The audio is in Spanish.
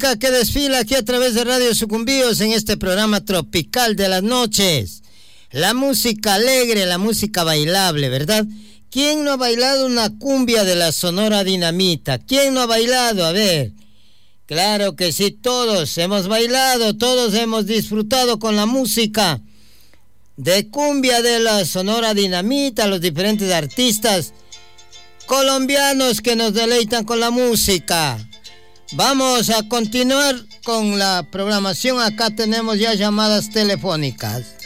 música que desfila aquí a través de Radio Sucumbíos en este programa tropical de las noches. La música alegre, la música bailable, ¿verdad? ¿Quién no ha bailado una cumbia de la Sonora Dinamita? ¿Quién no ha bailado? A ver. Claro que sí, todos hemos bailado, todos hemos disfrutado con la música de cumbia de la Sonora Dinamita, los diferentes artistas colombianos que nos deleitan con la música. Vamos a continuar con la programación. Acá tenemos ya llamadas telefónicas.